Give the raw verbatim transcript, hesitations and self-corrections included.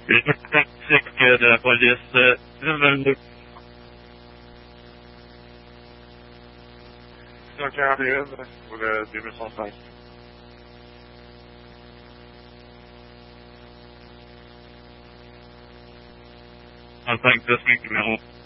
Säkert de la police. vingt-deux. cent quarante et un pour le deux mille cent cinq. trente-cinq, deux, cinq numéro.